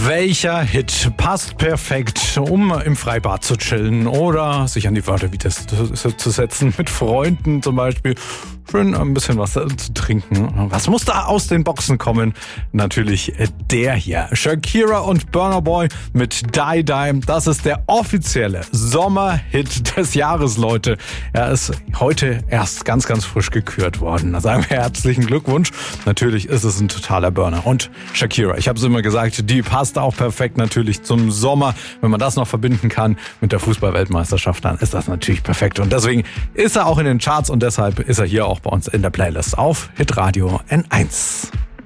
Welcher Hit passt perfekt, um im Freibad zu chillen oder sich an die Wörtervita zu setzen, mit Freunden zum Beispiel? Schön ein bisschen was zu trinken. Was muss da aus den Boxen kommen? Natürlich der hier. Shakira und Burna Boy mit Die Die. Das ist der offizielle Sommerhit des Jahres, Leute. Er ist heute erst ganz frisch gekürt worden. Da sagen wir herzlichen Glückwunsch. Natürlich ist es ein totaler Burner. Und Shakira, ich habe es immer gesagt, die passt auch perfekt natürlich zum Sommer. Wenn man das noch verbinden kann mit der Fußball-Weltmeisterschaft, dann ist das natürlich perfekt. Und deswegen ist er auch in den Charts und deshalb ist er hier auch bei uns in der Playlist auf Hitradio N1.